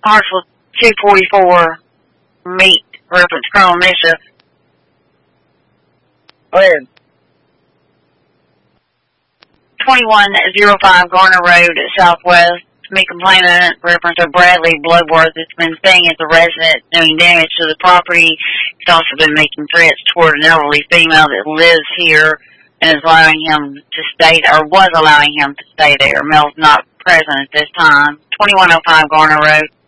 Hartsville 244, meet reference Colonel Misha. Go ahead. 2105 Garner Road, Southwest. Me complainant, reference of Bradley Bloodworth, has been staying at the residence, doing damage to the property. He's also been making threats toward an elderly female that lives here and is allowing him to stay, or was allowing him to stay there. Mel's not present at this time. 2105 Garner Road.